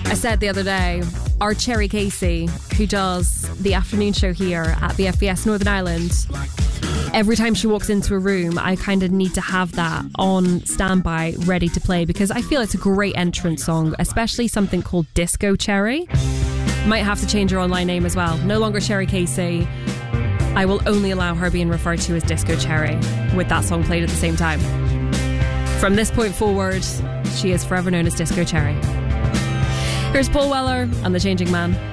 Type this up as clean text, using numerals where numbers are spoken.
I said the other day, our Cherry Casey, who does the afternoon show here at the FBS Northern Ireland, every time she walks into a room, I kind of need to have that on standby, ready to play, because I feel it's a great entrance song, especially something called Disco Cherry. Might have to change her online name as well. No longer Cherry Casey. I will only allow her being referred to as Disco Cherry, with that song played at the same time. From this point forward, she is forever known as Disco Cherry. Here's Paul Weller and The Changing Man.